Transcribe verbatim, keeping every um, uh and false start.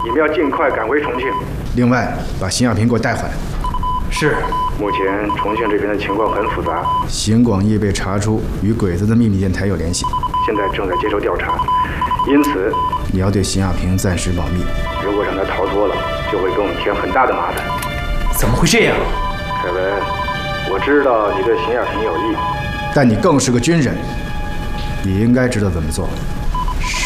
你们要尽快赶回重庆。 另外，把邢亚平给我带回来。 是。 目前重庆这边的情况很复杂， 邢广义被查出与鬼子的秘密电台有联系， 现在正在接受调查，因此你要对邢亚平暂时保密。 如果让他逃脱了，就会给我们添很大的麻烦。 怎么会这样？ 凯文，我知道你对邢亚平有意， 但你更是个军人，你应该知道怎么做。